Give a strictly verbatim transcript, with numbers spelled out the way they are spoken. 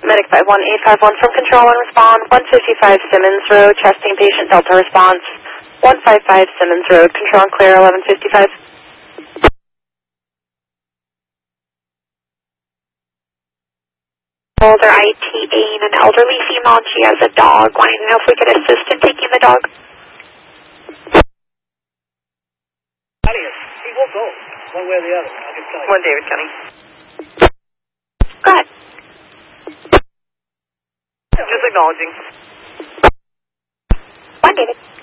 Medic five one eight five one from Control and Respond, one fifty-five Simmons Road, chesting patient Delta response, one fifty-five Simmons Road, Control and Clear, eleven fifty-five. Older ITing an elderly female, and she has a dog, wanting to know if we could assist in taking the dog. Out of here. He will go, one way or the other, I can tell you. One David County. Go ahead. Just acknowledging. One David.